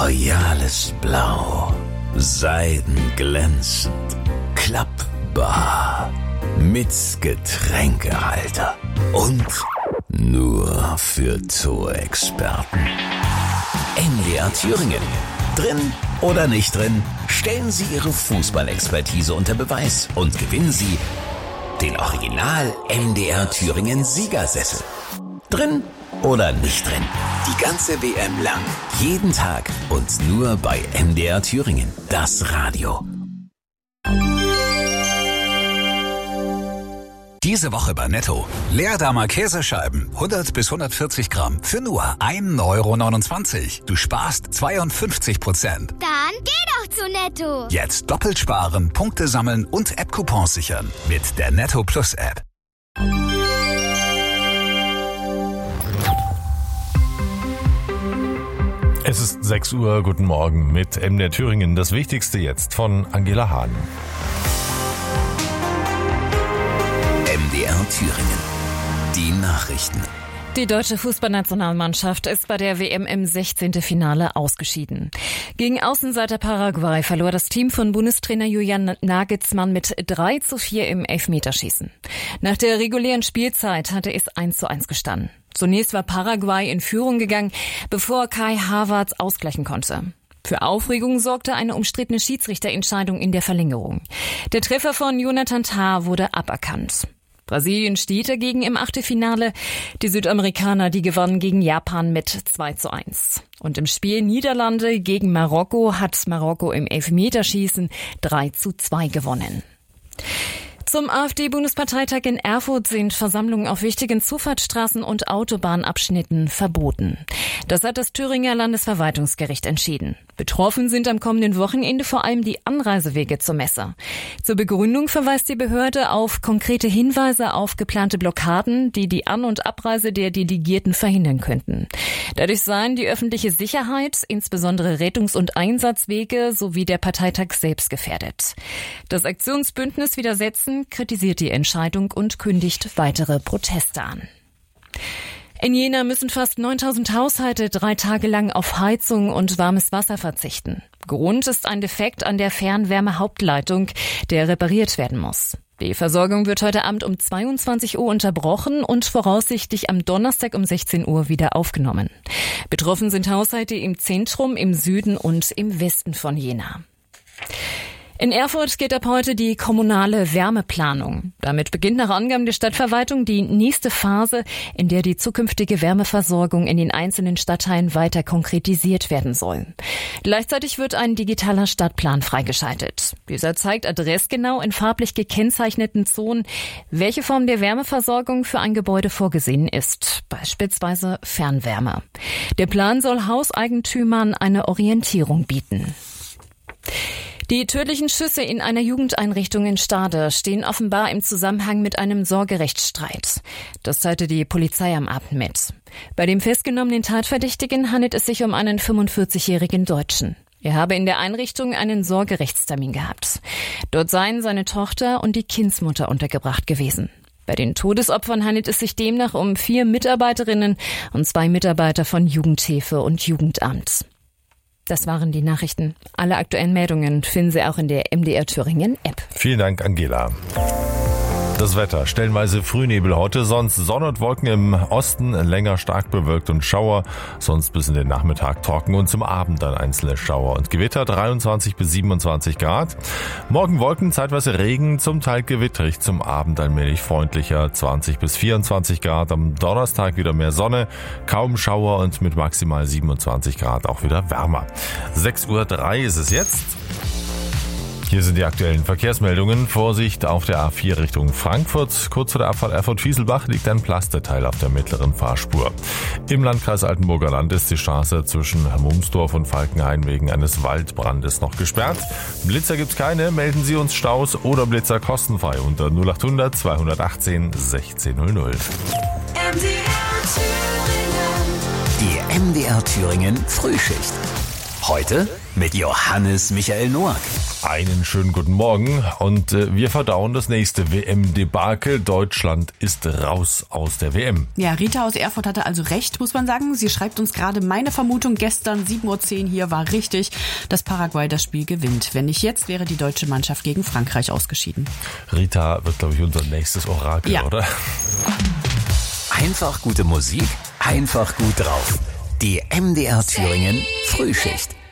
royales Blau, seidenglänzend, klappbar, mit Getränkehalter und nur für Zoo-Experten. MDR Thüringen. Drin oder nicht drin, stellen Sie Ihre Fußballexpertise unter Beweis und gewinnen Sie den Original MDR Thüringen Siegersessel. Drin oder nicht drin, die ganze WM lang, jeden Tag und nur bei MDR Thüringen, das Radio. Diese Woche bei Netto. Leerdammer Käsescheiben, 100 bis 140 Gramm, für nur 1,29 €. Du sparst 52%. Dann geh doch zu Netto. Jetzt doppelt sparen, Punkte sammeln und App-Coupons sichern. Mit der Netto Plus App. Es ist 6 Uhr, guten Morgen mit MDR Thüringen. Das Wichtigste jetzt von Angela Hahn. MDR Thüringen. Die Nachrichten. Die deutsche Fußballnationalmannschaft ist bei der WM im 16. Finale ausgeschieden. Gegen Außenseiter Paraguay verlor das Team von Bundestrainer Julian Nagelsmann mit 3:4 im Elfmeterschießen. Nach der regulären Spielzeit hatte es 1:1 gestanden. Zunächst war Paraguay in Führung gegangen, bevor Kai Havertz ausgleichen konnte. Für Aufregung sorgte eine umstrittene Schiedsrichterentscheidung in der Verlängerung. Der Treffer von Jonathan Tah wurde aberkannt. Brasilien steht dagegen im Achtelfinale. Die Südamerikaner, die gewannen gegen Japan mit 2:1. Und im Spiel Niederlande gegen Marokko hat Marokko im Elfmeterschießen 3:2 gewonnen. Zum AfD-Bundesparteitag in Erfurt sind Versammlungen auf wichtigen Zufahrtsstraßen und Autobahnabschnitten verboten. Das hat das Thüringer Landesverwaltungsgericht entschieden. Betroffen sind am kommenden Wochenende vor allem die Anreisewege zur Messe. Zur Begründung verweist die Behörde auf konkrete Hinweise auf geplante Blockaden, die die An- und Abreise der Delegierten verhindern könnten. Dadurch seien die öffentliche Sicherheit, insbesondere Rettungs- und Einsatzwege sowie der Parteitag selbst gefährdet. Das Aktionsbündnis Widersetzen kritisiert die Entscheidung und kündigt weitere Proteste an. In Jena müssen fast 9.000 Haushalte 3 Tage lang auf Heizung und warmes Wasser verzichten. Grund ist ein Defekt an der Fernwärmehauptleitung, der repariert werden muss. Die Versorgung wird heute Abend um 22 Uhr unterbrochen und voraussichtlich am Donnerstag um 16 Uhr wieder aufgenommen. Betroffen sind Haushalte im Zentrum, im Süden und im Westen von Jena. In Erfurt geht ab heute die kommunale Wärmeplanung. Damit beginnt nach Angaben der Stadtverwaltung die nächste Phase, in der die zukünftige Wärmeversorgung in den einzelnen Stadtteilen weiter konkretisiert werden soll. Gleichzeitig wird ein digitaler Stadtplan freigeschaltet. Dieser zeigt adressgenau in farblich gekennzeichneten Zonen, welche Form der Wärmeversorgung für ein Gebäude vorgesehen ist, beispielsweise Fernwärme. Der Plan soll Hauseigentümern eine Orientierung bieten. Die tödlichen Schüsse in einer Jugendeinrichtung in Stade stehen offenbar im Zusammenhang mit einem Sorgerechtsstreit. Das teilte die Polizei am Abend mit. Bei dem festgenommenen Tatverdächtigen handelt es sich um einen 45-jährigen Deutschen. Er habe in der Einrichtung einen Sorgerechtstermin gehabt. Dort seien seine Tochter und die Kindsmutter untergebracht gewesen. Bei den Todesopfern handelt es sich demnach um 4 Mitarbeiterinnen und 2 Mitarbeiter von Jugendhilfe und Jugendamt. Das waren die Nachrichten. Alle aktuellen Meldungen finden Sie auch in der MDR Thüringen App. Vielen Dank, Angela. Das Wetter, stellenweise Frühnebel heute, sonst Sonne und Wolken im Osten, länger stark bewölkt und Schauer, sonst bis in den Nachmittag trocken und zum Abend dann einzelne Schauer und Gewitter, 23 bis 27 Grad. Morgen Wolken, zeitweise Regen, zum Teil gewitterig, zum Abend allmählich freundlicher, 20 bis 24 Grad. Am Donnerstag wieder mehr Sonne, kaum Schauer und mit maximal 27 Grad auch wieder wärmer. 6:03 Uhr ist es jetzt. Hier sind die aktuellen Verkehrsmeldungen. Vorsicht auf der A4 Richtung Frankfurt. Kurz vor der Abfahrt Erfurt-Fieselbach liegt ein Pflasterteil auf der mittleren Fahrspur. Im Landkreis Altenburger Land ist die Straße zwischen Mumsdorf und Falkenhain wegen eines Waldbrandes noch gesperrt. Blitzer gibt's keine. Melden Sie uns Staus oder Blitzer kostenfrei unter 0800 218 1600. Die MDR Thüringen Frühschicht. Heute mit Johannes Michael Noack. Einen schönen guten Morgen und wir verdauen das nächste WM-Debakel. Deutschland ist raus aus der WM. Ja, Rita aus Erfurt hatte also recht, muss man sagen. Sie schreibt uns gerade, meine Vermutung gestern 7:10 Uhr hier war richtig, dass Paraguay das Spiel gewinnt. Wenn nicht jetzt, wäre die deutsche Mannschaft gegen Frankreich ausgeschieden. Rita wird, glaube ich, unser nächstes Orakel, ja. Oder? Einfach gute Musik, einfach gut drauf. Die MDR Thüringen Frühschicht.